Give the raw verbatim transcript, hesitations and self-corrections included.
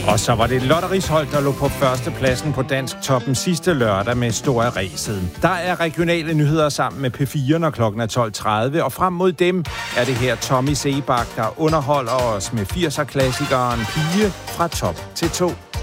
Og så var det Lotte Risholt, der lå på førstepladsen på Dansk Toppen sidste lørdag med Store Ræset. Der er regionale nyheder sammen med P fire, når klokken er tolv tredive, og frem mod dem er det her Tommy Sebak, der underholder os med firser-klassikeren Pige fra top til to.